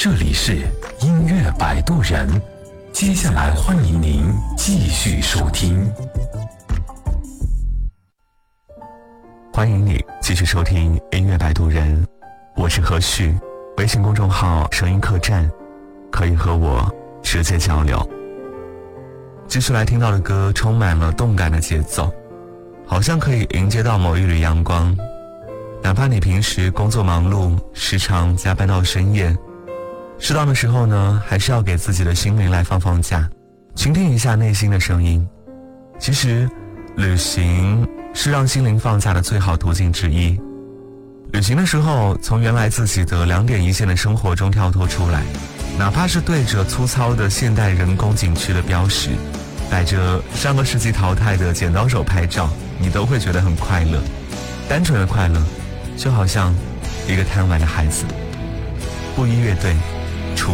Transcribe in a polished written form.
这里是音乐摆渡人，接下来欢迎您继续收听。 欢迎你继续收听音乐摆渡人，我是何旭，微信公众号声音客栈，可以和我直接交流。继续来听到的歌充满了动感的节奏，好像可以迎接到某一缕阳光。哪怕你平时工作忙碌，时常加班到深夜，适当的时候呢，还是要给自己的心灵来放放假，倾听一下内心的声音。其实旅行是让心灵放假的最好途径之一。旅行的时候，从原来自己的两点一线的生活中跳脱出来，哪怕是对着粗糙的现代人工景区的标识，带着上个世纪淘汰的剪刀手拍照，你都会觉得很快乐。单纯的快乐，就好像一个贪玩的孩子。布衣乐队